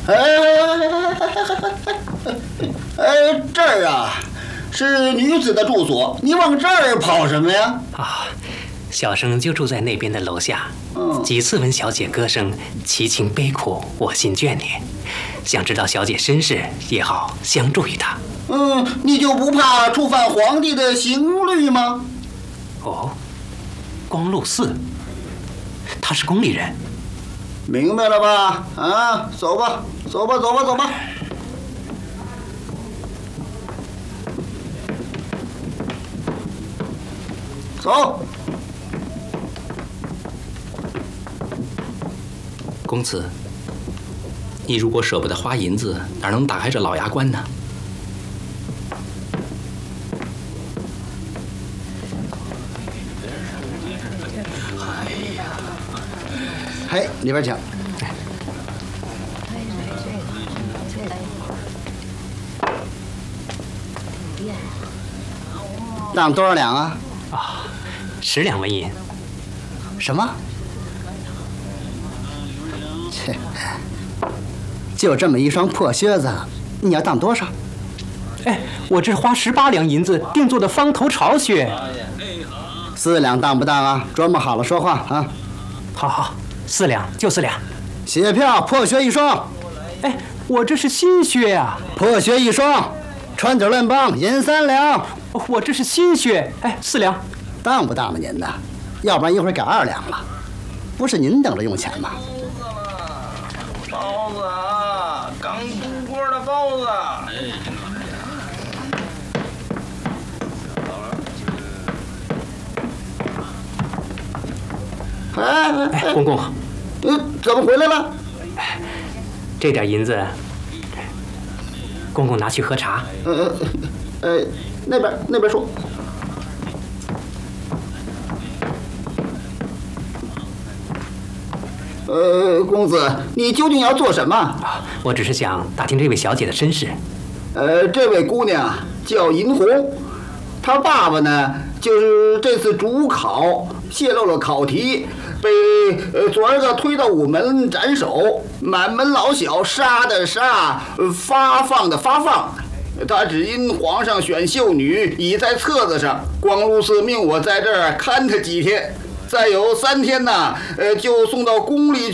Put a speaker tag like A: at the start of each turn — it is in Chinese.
A: 这儿啊，是女子的住所，你往这儿跑什么呀？
B: 啊，小生就住在那边的楼下。几次闻小姐歌声，其情悲苦，我心眷恋。想知道小姐身世，也好相助于她。
A: 你就不怕触犯皇帝的刑律吗？
B: 哦，光禄寺，他是宫里人。
A: 明白了吧？啊，走吧，走吧，走吧，走吧。走。
C: 公子，你如果舍不得花银子，哪能打开这老衙关呢？
A: 嘿，里边请。当多少两啊
B: ？10两纹银。
A: 什么？切，就这么一双破靴子，你要当多少？
B: 哎，我这花18两银子定做的方头朝靴。
A: 4两当不当啊？琢磨好了说话啊！
B: 好，4两就4两。
A: 写票，破靴1双。
B: 哎，我这是新靴呀。
A: 破靴1双，穿着论棒，银3两。
B: 我这是新靴，哎，4两。
A: 当不当了您呢？要不然一会儿改2两了。不是您等着用钱吗？
D: 包子啊，刚出锅的包子。
B: 哎，公公，
A: 怎么回来了？
B: 这点银子，公公拿去喝茶。
A: 那边说。公子，你究竟要做什么？
B: 我只是想打听这位小姐的身世。
A: 这位姑娘叫银红，她爸爸呢，就是这次主考泄露了考题，被左儿子推到午门斩首，满门老小杀的杀，发放的发放。他只因皇上选秀女已在册子上，光禄寺命我在这儿看他几天，再有3天呢，就送到宫里